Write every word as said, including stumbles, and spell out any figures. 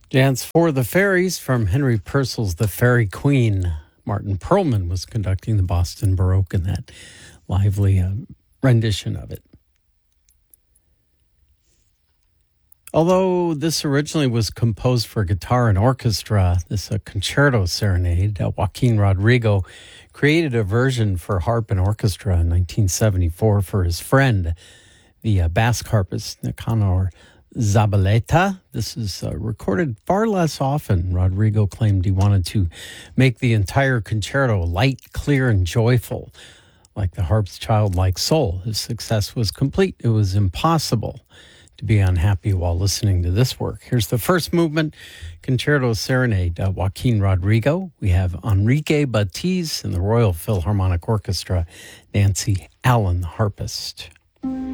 Dance for the Fairies from Henry Purcell's The Fairy Queen. Martin Perlman was conducting the Boston Baroque in that lively uh, rendition of it. Although this originally was composed for guitar and orchestra, this uh, concerto serenade, uh, Joaquin Rodrigo created a version for harp and orchestra in nineteen seventy-four for his friend, the uh, Basque harpist Nicanor Zabaleta. This is uh, recorded far less often. Rodrigo claimed he wanted to make the entire concerto light, clear, and joyful, like the harp's childlike soul. His success was complete. It was impossible to be unhappy while listening to this work. Here's the first movement, Concerto Serenade, uh, Joaquin Rodrigo. We have Enrique Batiz and the Royal Philharmonic Orchestra, Nancy Allen, the harpist.